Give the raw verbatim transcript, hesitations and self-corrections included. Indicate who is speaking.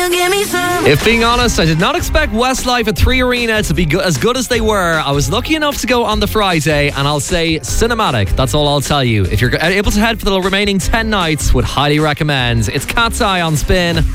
Speaker 1: If being honest, I did not expect Westlife at Three Arena to be go- as good as they were. I was lucky enough to go on the Friday, and I'll say cinematic. That's all I'll tell you. If you're able to head for the remaining ten nights, would highly recommend. It's Cat's Eye on Spin.